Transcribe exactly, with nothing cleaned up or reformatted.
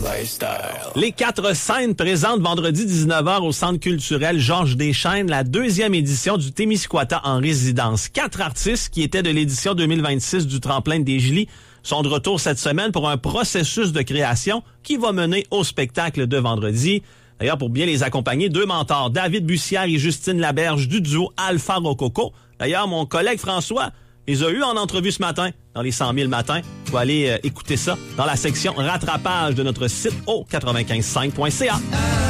Les quatre scènes présentent vendredi dix-neuf heures au Centre culturel Georges Deschênes la deuxième édition du Témiscouata en résidence. Quatre artistes qui étaient de l'édition deux mille vingt-six du Tremplin des Gelis sont de retour cette semaine pour un processus de création qui va mener au spectacle de vendredi. D'ailleurs, pour bien les accompagner, deux mentors, David Bussière et Justine Laberge du duo Alpha Rococo. D'ailleurs, mon collègue François les a eus en entrevue ce matin dans les cent mille matins. Vous pouvez aller euh, écouter ça dans la section rattrapage de notre site au quatre-vingt-quinze cinq point c a.